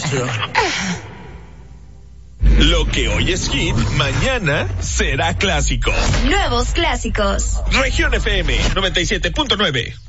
Lo que hoy es hit, mañana será clásico. Nuevos clásicos. Región FM 97.9.